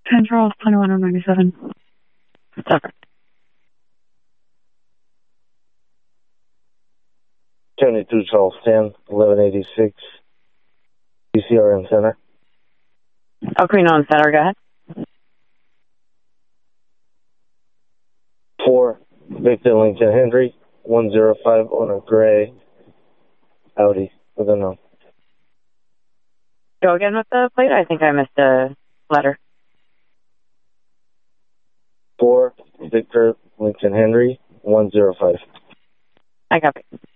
10 Charles, 2197. Separate. 72 Charles 10, 1186. UCRN Center. El Camino in Center, go ahead. 4 Victor Lincoln Henry, 105 on a gray Audi with a no. Go again with the plate. I think I missed a letter. 4 Victor Lincoln Henry, 105. I copy.